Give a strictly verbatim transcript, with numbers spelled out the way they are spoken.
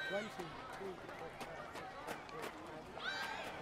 One, two, three, four, five, six, seven, eight.